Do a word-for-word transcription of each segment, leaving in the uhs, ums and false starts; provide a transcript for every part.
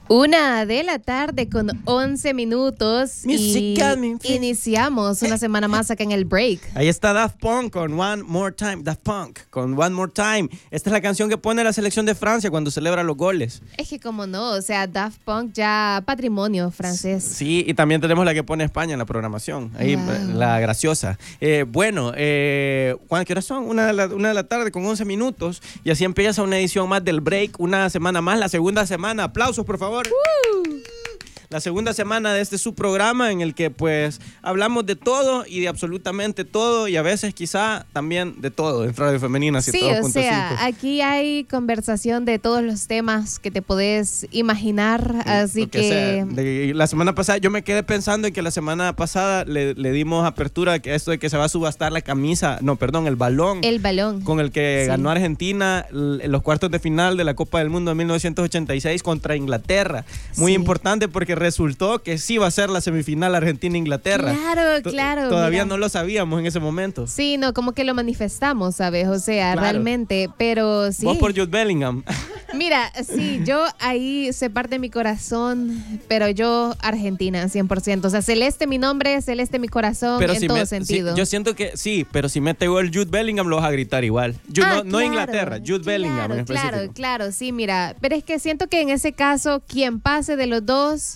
Una de la tarde con once minutos Musical, y iniciamos una semana más acá en el break. Ahí está Daft Punk con One More Time. Daft Punk con One More Time. Esta es la canción que pone la selección de Francia cuando celebra los goles. Es que como no, o sea, Daft Punk ya patrimonio francés. Sí, y también tenemos la que pone España en la programación. Ahí, wow. La graciosa. Eh, bueno, eh, ¿qué horas son? Una de, la, una de la tarde con once minutos. Y así empieza una edición más del break. Una semana más, la segunda semana. Aplausos, por favor. Uh. La segunda semana de este subprograma en el que pues hablamos de todo y de absolutamente todo y a veces quizá también de todo en Radio Femenina. Sí, o sea, aquí hay conversación de todos los temas que te podés imaginar, así que... que de, la semana pasada yo me quedé pensando en que la semana pasada le, le dimos apertura a esto de que se va a subastar la camisa, no, perdón, el balón. El balón. Con el que sí. ganó Argentina en los cuartos de final de la Copa del Mundo de mil novecientos ochenta y seis contra Inglaterra. Muy sí. importante porque resultó que sí va a ser la semifinal Argentina-Inglaterra. Claro, claro. Todavía mira. no lo sabíamos en ese momento. Sí, no, como que lo manifestamos, ¿sabes? O sea, claro. realmente, pero sí. Vos por Jude Bellingham. Mira, sí, yo ahí se parte mi corazón, pero yo Argentina, cien por ciento. O sea, celeste mi nombre, celeste mi corazón, pero en si todo me, sentido. Sí, yo siento que sí, pero si mete gol Jude Bellingham lo vas a gritar igual. Jude, ah, no, claro, no Inglaterra, Jude claro, Bellingham en específico. Claro, claro, sí, mira. Pero es que siento que en ese caso, quien pase de los dos...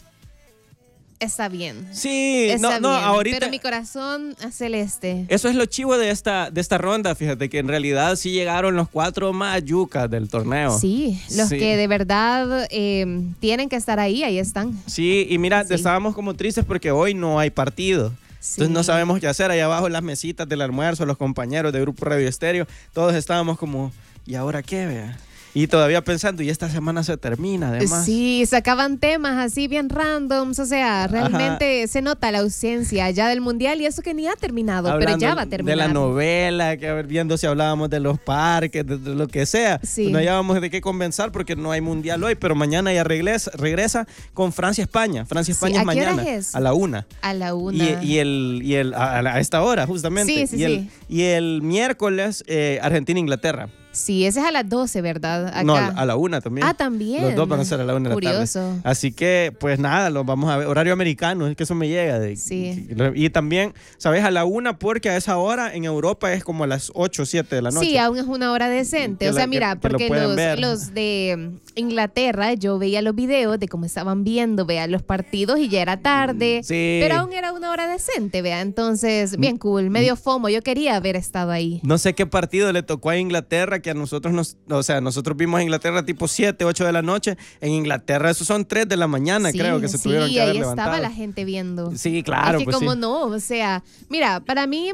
Está bien. Sí, Está no, no, bien, ahorita. Pero mi corazón es celeste. Eso es lo chivo de esta, de esta ronda, fíjate que en realidad sí llegaron los cuatro más yucas del torneo. Sí, los sí. que de verdad eh, tienen que estar ahí, ahí están. Sí, y mira, sí. estábamos como tristes porque hoy no hay partido. Sí. Entonces no sabemos qué hacer. Allá abajo en las mesitas del almuerzo, los compañeros de Grupo Radio Estéreo, todos estábamos como, ¿y ahora qué, vea? Y todavía pensando, y esta semana se termina, además. Sí, sacaban temas así bien randoms, o sea, realmente Ajá. se nota la ausencia ya del Mundial y eso que ni ha terminado, Hablando pero ya va a terminar. De la novela, que a ver, viendo si hablábamos de los parques, de, de lo que sea. Sí. No hallábamos de qué conversar porque no hay Mundial hoy, pero mañana ya regresa, regresa con Francia-España. Francia-España sí, es mañana. ¿A qué hora es? A la una. A la una. Y, y el, y el, a, a esta hora, justamente. Sí, sí, y, el, sí. y el miércoles, eh, Argentina-Inglaterra. Sí, ese es a las doce, ¿verdad? Acá. No, a la una también. Ah, también. Los dos van a ser a la una de la tarde. Curioso. Así que, pues nada, los vamos a ver. Horario americano, es que eso me llega. De, sí. Y también, ¿sabes? A la una, porque a esa hora en Europa es como a las ocho o siete de la noche. Sí, aún es una hora decente. Que o sea, la, mira, que, que porque lo los, los de Inglaterra, yo veía los videos de cómo estaban viendo, vea, los partidos y ya era tarde. Sí. Pero aún era una hora decente, vea. Entonces, bien cool, medio FOMO. Yo quería haber estado ahí. No sé qué partido le tocó a Inglaterra que a nosotros nos... O sea, nosotros vimos a Inglaterra tipo siete, ocho de la noche. En Inglaterra esos son tres de la mañana, sí, creo que se sí, tuvieron que haber ahí levantado. Estaba la gente viendo. Sí, claro. Es que pues como sí. no, o sea, mira, para mí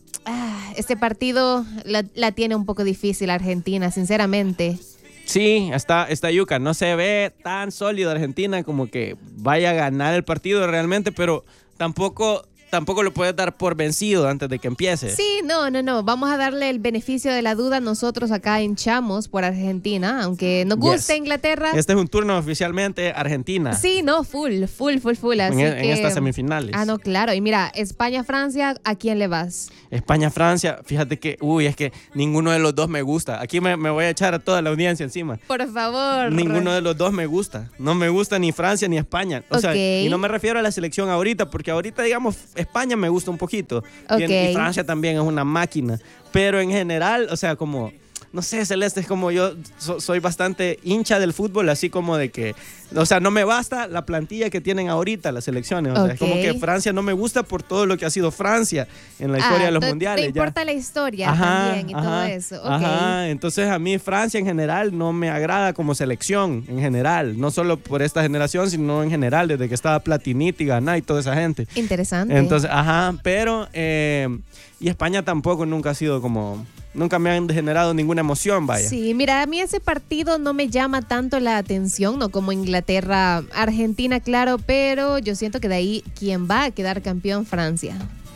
ah, este partido la, la tiene un poco difícil Argentina, sinceramente. Sí, está, está yuca. No se ve tan sólido Argentina como que vaya a ganar el partido realmente, pero tampoco... Tampoco lo puedes dar por vencido antes de que empiece. Sí, no, no, no. Vamos a darle el beneficio de la duda. Nosotros acá hinchamos por Argentina, aunque nos guste yes. Inglaterra. Este es un turno oficialmente Argentina. Sí, no, full, full, full, full. Así en, que... en estas semifinales. Ah, no, claro. Y mira, España-Francia, ¿a quién le vas? España-Francia, fíjate que, uy, es que ninguno de los dos me gusta. Aquí me, me voy a echar a toda la audiencia encima. Por favor. Ninguno de los dos me gusta. No me gusta ni Francia ni España. O okay. sea, y no me refiero a la selección ahorita, porque ahorita, digamos, España me gusta un poquito. Okay. Y, y Francia también es una máquina. Pero en general, o sea, como... No sé, Celeste, es como yo so, soy bastante hincha del fútbol, así como de que, o sea, no me basta la plantilla que tienen ahorita las selecciones. O sea, okay. es como que Francia no me gusta por todo lo que ha sido Francia en la historia ah, de los te, mundiales. Te importa ya. la historia ajá, también y ajá, todo eso. Okay. Ajá, entonces a mí Francia en general no me agrada como selección, en general. No solo por esta generación, sino en general, desde que estaba Platiniti, Ganá y toda esa gente. Interesante. Entonces, ajá, pero, eh, y España tampoco nunca ha sido como... Nunca me han generado ninguna emoción, vaya. Sí, mira, a mí ese partido no me llama tanto la atención, no como Inglaterra-Argentina, claro, pero yo siento que de ahí, ¿quién va a quedar campeón? Francia.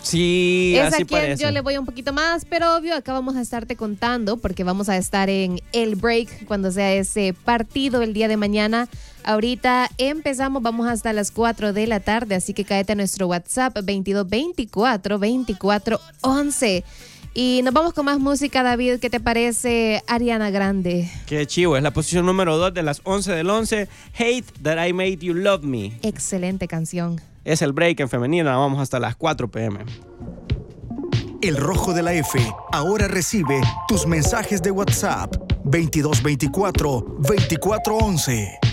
Sí, es así a quien parece. Yo le voy un poquito más, pero obvio, acá vamos a estarte contando porque vamos a estar en el break cuando sea ese partido el día de mañana. Ahorita empezamos, vamos hasta las cuatro de la tarde, así que cáete a nuestro WhatsApp veintidós veinticuatro veinticuatro once. Y nos vamos con más música, David. ¿Qué te parece Ariana Grande? Qué chivo, es la posición número dos de las once del once. Hate That I Made You Love Me. Excelente canción. Es el break en femenina, vamos hasta las cuatro p m. El Rojo de la F ahora recibe tus mensajes de WhatsApp veintidós veinticuatro veinticuatro once.